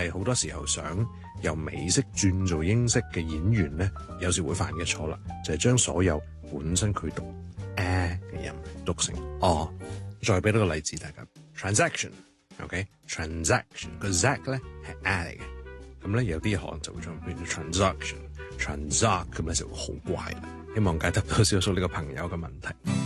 係好多時候想由美式轉做英式嘅演員咧，有時會犯嘅錯啦，就係將所有本身佢讀嘅音讀成哦。再俾多個例子大家 transaction，OK，transaction 個 zack 咧係嚟嘅，咁咧有啲可能就會將變成 transaction，transact 咁咧就會好怪啦。希望解答到少數呢個朋友嘅問題。